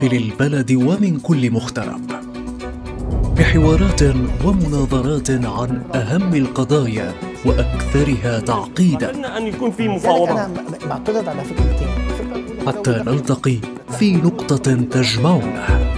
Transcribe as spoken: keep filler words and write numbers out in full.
البلد ومن كل مغترب، بحوارات ومناظرات عن أهم القضايا وأكثرها تعقيداً. أتمنى أن يكون في مفاوضات. أنا معترض على فكرتين. حتى نلتقي في نقطة تجمعنا.